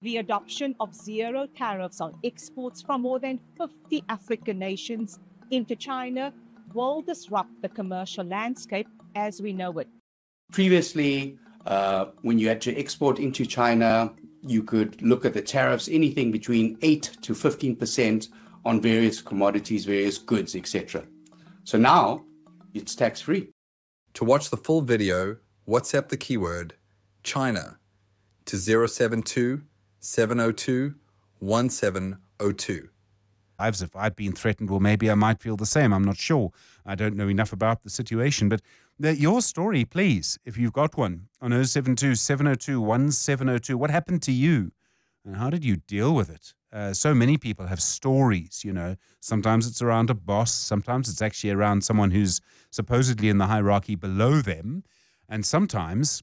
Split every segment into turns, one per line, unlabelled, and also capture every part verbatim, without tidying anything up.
The adoption of zero tariffs on exports from more than fifty African nations into China will disrupt the commercial landscape as we know it.
Previously, uh, when you had to export into China, you could look at the tariffs, anything between eight to fifteen percent on various commodities, various goods, et cetera. So now it's tax-free.
To watch the full video, WhatsApp the keyword China to zero seven two, seven zero two, one seven zero two.
As if I'd been threatened, well, maybe I might feel the same. I'm not sure. I don't know enough about the situation. But the, your story, please, if you've got one, on zero seven two, seven zero two, one seven zero two. What happened to you? And how did you deal with it? Uh, so many people have stories, you know. Sometimes it's around a boss. Sometimes it's actually around someone who's supposedly in the hierarchy below them. And sometimes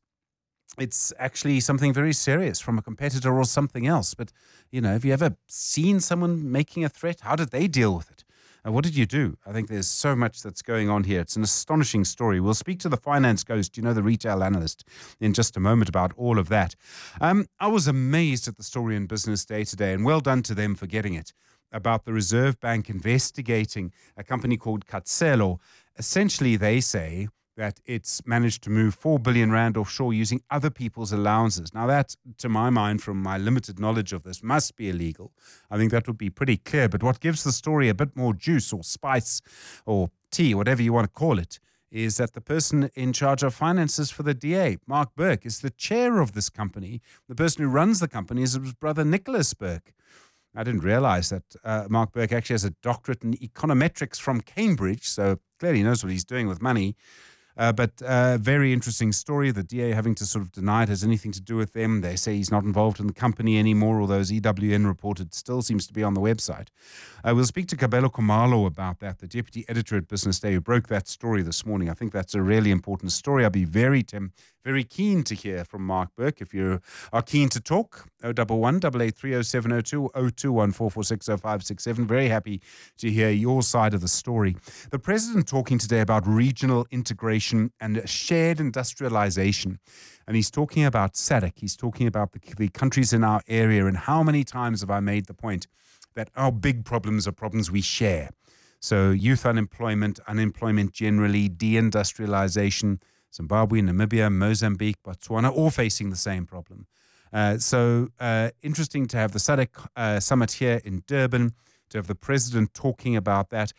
it's actually something very serious from a competitor or something else. But, you know, have you ever seen someone making a threat? How did they deal with it? And what did you do? I think there's so much that's going on here. It's an astonishing story. We'll speak to the finance ghost, you know, the retail analyst, in just a moment about all of that. Um, I was amazed at the story in Business Day today, and well done to them for getting it, about the Reserve Bank investigating a company called Katselo. Essentially, they say that it's managed to move four billion rand offshore using other people's allowances. Now that, to my mind, from my limited knowledge of this, must be illegal. I think that would be pretty clear. But what gives the story a bit more juice or spice or tea, whatever you want to call it, is that the person in charge of finances for the D A, Mark Burke, is the chair of this company. The person who runs the company is his brother Nicholas Burke. I didn't realize that uh, Mark Burke actually has a doctorate in econometrics from Cambridge, so clearly he knows what he's doing with money. Uh, but uh, very interesting story. The D A having to sort of deny it has anything to do with them. They say he's not involved in the company anymore, although as E W N reported, still seems to be on the website. Uh, we'll speak to Kabelo Khumalo about that, the deputy editor at Business Day, who broke that story this morning. I think that's a really important story. I'll be very, Tim, very keen to hear from Mark Burke. If you are keen to talk, oh one one, eight eight three, oh seven oh two, oh two one, four four six, oh five six seven. Very happy to hear your side of the story. The president talking today about regional integration and shared industrialization. And he's talking about SADC. He's talking about the, the countries in our area. And how many times have I made the point that our big problems are problems we share? So youth unemployment, unemployment generally, deindustrialization, Zimbabwe, Namibia, Mozambique, Botswana, all facing the same problem. Uh, so uh, interesting to have the SADC uh, summit here in Durban, to have the president talking about that.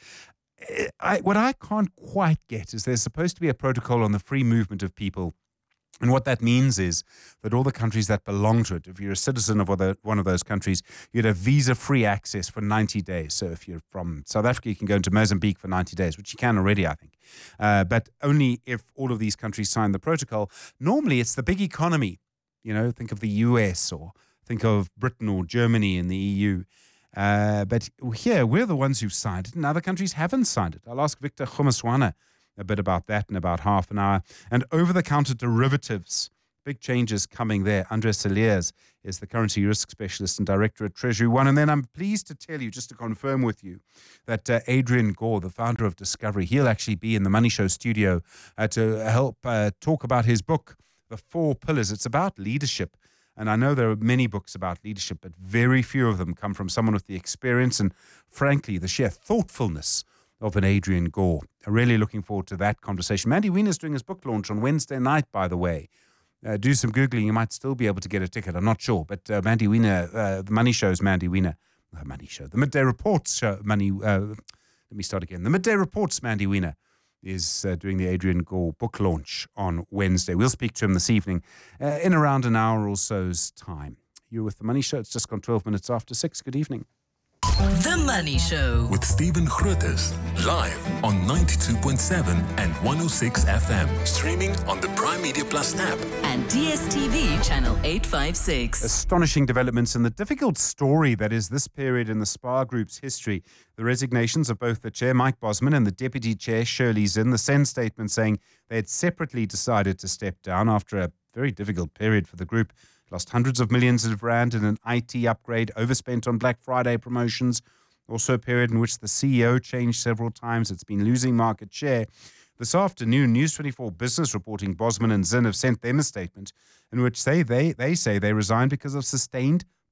I, what I can't quite get is there's supposed to be a protocol on the free movement of people. And what that means is that all the countries that belong to it, if you're a citizen of one of those countries, you'd have visa-free access for ninety days. So if you're from South Africa, you can go into Mozambique for ninety days, which you can already, I think. Uh, but only if all of these countries sign the protocol. Normally, it's the big economy. You know, think of the U S or think of Britain or Germany in the E U. Uh, but here, we're the ones who've signed it, and other countries haven't signed it. I'll ask Victor Khumaswana a bit about that in about half an hour. And over-the-counter derivatives, big changes coming there. Andres Saliers is the currency risk specialist and director at Treasury One. And then I'm pleased to tell you, just to confirm with you, that uh, Adrian Gore, the founder of Discovery, he'll actually be in the Money Show studio uh, to help uh, talk about his book, The Four Pillars. It's about leadership. And I know there are many books about leadership, but very few of them come from someone with the experience and, frankly, the sheer thoughtfulness of an Adrian Gore. I'm really looking forward to that conversation. Mandy Wiener's doing his book launch on Wednesday night, by the way. Uh, do some Googling. You might still be able to get a ticket. I'm not sure. But uh, Mandy Wiener, uh, the Money Show's Mandy Wiener. The Money Show. The Midday Reports show, Money, uh, let me start again. The Midday Reports, Mandy Wiener, is uh, doing the Adrian Gore book launch on Wednesday. We'll speak to him this evening uh, in around an hour or so's time. You're with The Money Show. It's just gone twelve minutes after six. Good evening.
The Money Show
with Stephen Grootes, live on ninety-two point seven and one oh six F M, streaming on the Prime Media Plus app
and D S T V channel eight fifty-six.
Astonishing developments in the difficult story that is this period in the SPAR Group's history. The resignations of both the chair, Mike Bosman, and the deputy chair, Shirley Zinn. The Sen statement saying they had separately decided to step down after a very difficult period for the group. Lost hundreds of millions of rand in an I T upgrade, overspent on Black Friday promotions. Also a period in which the C E O changed several times. It's been losing market share. This afternoon, News twenty-four Business reporting Bosman and Zinn have sent them a statement in which they, they, they say they resigned because of sustained